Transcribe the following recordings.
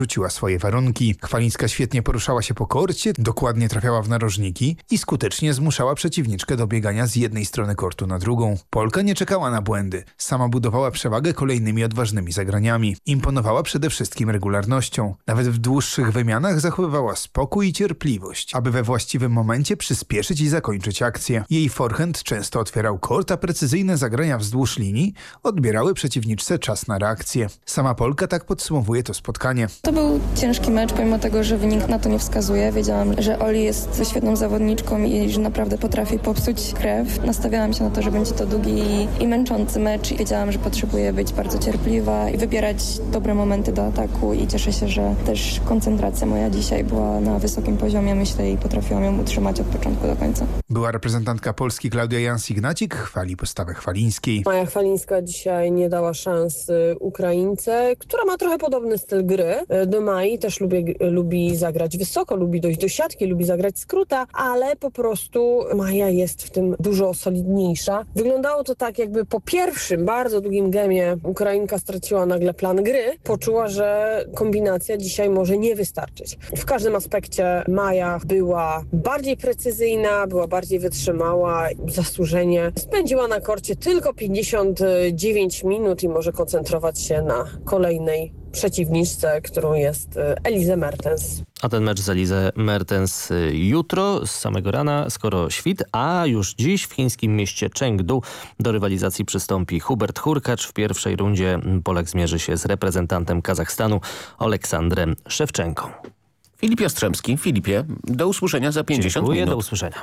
rzuciła swoje warunki. Chwalińska świetnie poruszała się po korcie, dokładnie trafiała w narożniki i skutecznie zmuszała przeciwniczkę do biegania z jednej strony kortu na drugą. Polka nie czekała na błędy. Sama budowała przewagę kolejnymi odważnymi zagraniami. Imponowała przede wszystkim regularnością. Nawet w dłuższych wymianach zachowywała spokój i cierpliwość, aby we właściwym momencie przyspieszyć i zakończyć akcję. Jej forehand często otwierał kort, a precyzyjne zagrania wzdłuż linii odbierały przeciwniczce czas na reakcję. Sama Polka tak podsumowuje to spotkanie. To był ciężki mecz, pomimo tego, że wynik na to nie wskazuje. Wiedziałam, że Oli jest świetną zawodniczką i że naprawdę potrafi popsuć krew. Nastawiałam się na to, że będzie to długi i męczący mecz. Wiedziałam, że potrzebuję być bardzo cierpliwa i wybierać dobre momenty do ataku i cieszę się, że też koncentracja moja dzisiaj była na wysokim poziomie, myślę, i potrafiłam ją utrzymać od początku do końca. Była reprezentantka Polski Klaudia Jans-Ignacik, chwali postawę Chwalińskiej. Maja Chwalińska dzisiaj nie dała szans Ukraińce, która ma trochę podobny styl gry do Mai. Też lubi zagrać wysoko, lubi dojść do siatki, lubi zagrać skróta, ale po prostu Maja jest w tym dużo solidniejsza. Wyglądało to tak, jakby po pierwszym bardzo długim gemie Ukrainka straciła nagle plan gry. Poczuła, że kombinacja dzisiaj może nie wystarczyć. W każdym aspekcie Maja była bardziej precyzyjna, była bardziej wytrzymała, zasłużenie spędziła na korcie tylko 59 minut i może koncentrować się na kolejnej przeciwniczce, którą jest Elise Mertens. A ten mecz z Elise Mertens jutro z samego rana, skoro świt, a już dziś w chińskim mieście Chengdu do rywalizacji przystąpi Hubert Hurkacz. W pierwszej rundzie Polak zmierzy się z reprezentantem Kazachstanu Oleksandrem Szewczenką. Filip Jastrzębski. Filipie, do usłyszenia za 50 minut. Do usłyszenia.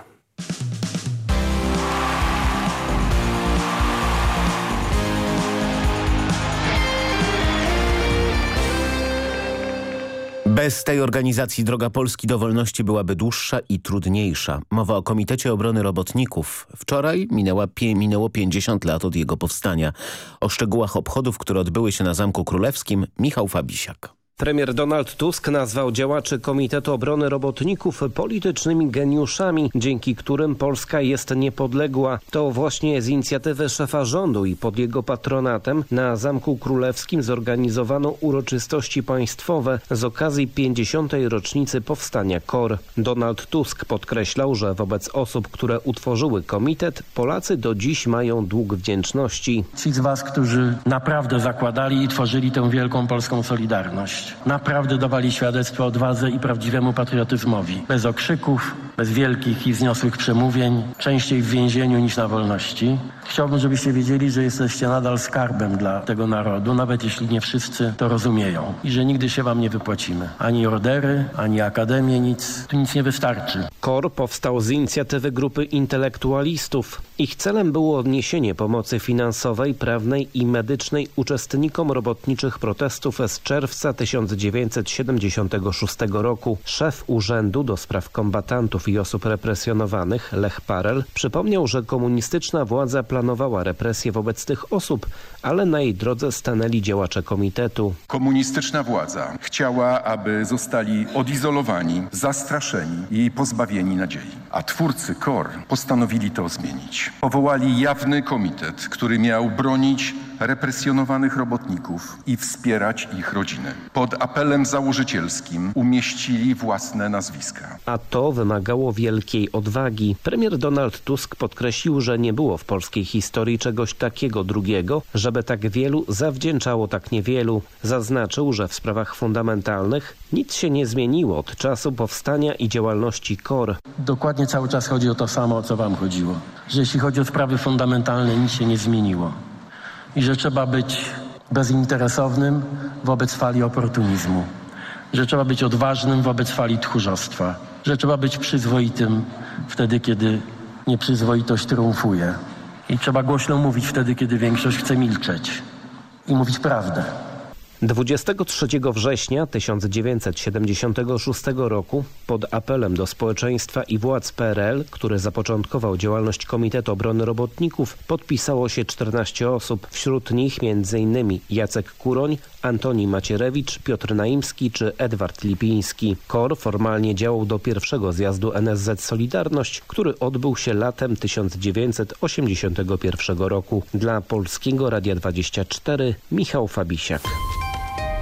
Bez tej organizacji droga Polski do wolności byłaby dłuższa i trudniejsza. Mowa o Komitecie Obrony Robotników. Wczoraj minęło 50 lat od jego powstania. O szczegółach obchodów, które odbyły się na Zamku Królewskim, Michał Fabisiak. Premier Donald Tusk nazwał działaczy Komitetu Obrony Robotników politycznymi geniuszami, dzięki którym Polska jest niepodległa. To właśnie z inicjatywy szefa rządu i pod jego patronatem na Zamku Królewskim zorganizowano uroczystości państwowe z okazji 50. rocznicy powstania KOR. Donald Tusk podkreślał, że wobec osób, które utworzyły komitet, Polacy do dziś mają dług wdzięczności. Ci z was, którzy naprawdę zakładali i tworzyli tę wielką polską solidarność. Naprawdę dawali świadectwo odwadze i prawdziwemu patriotyzmowi. Bez okrzyków, bez wielkich i wzniosłych przemówień, częściej w więzieniu niż na wolności. Chciałbym, żebyście wiedzieli, że jesteście nadal skarbem dla tego narodu, nawet jeśli nie wszyscy to rozumieją. I że nigdy się wam nie wypłacimy. Ani ordery, ani akademie, nic. Tu nic nie wystarczy. KOR powstał z inicjatywy grupy intelektualistów. Ich celem było odniesienie pomocy finansowej, prawnej i medycznej uczestnikom robotniczych protestów z czerwca 1976 roku. Szef Urzędu do Spraw Kombatantów i Osób Represjonowanych, Lech Parel, przypomniał, że komunistyczna władza planowała represje wobec tych osób, ale na jej drodze stanęli działacze komitetu. Komunistyczna władza chciała, aby zostali odizolowani, zastraszeni i pozbawieni nadziei. A twórcy KOR postanowili to zmienić. Powołali jawny komitet, który miał bronić represjonowanych robotników i wspierać ich rodziny. Pod apelem założycielskim umieścili własne nazwiska. A to wymagało wielkiej odwagi. Premier Donald Tusk podkreślił, że nie było w polskiej historii czegoś takiego drugiego, żeby tak wielu zawdzięczało tak niewielu. Zaznaczył, że w sprawach fundamentalnych nic się nie zmieniło od czasu powstania i działalności KOR. Dokładnie cały czas chodzi o to samo, o co wam chodziło. Że jeśli chodzi o sprawy fundamentalne, nic się nie zmieniło. I że trzeba być bezinteresownym wobec fali oportunizmu. Że trzeba być odważnym wobec fali tchórzostwa. Że trzeba być przyzwoitym wtedy, kiedy nieprzyzwoitość triumfuje. I trzeba głośno mówić wtedy, kiedy większość chce milczeć. I mówić prawdę. 23 września 1976 roku pod apelem do społeczeństwa i władz PRL, który zapoczątkował działalność Komitetu Obrony Robotników, podpisało się 14 osób. Wśród nich m.in. Jacek Kuroń, Antoni Macierewicz, Piotr Naimski czy Edward Lipiński. KOR formalnie działał do pierwszego zjazdu NSZ Solidarność, który odbył się latem 1981 roku. Dla Polskiego Radia 24 Michał Fabisiak.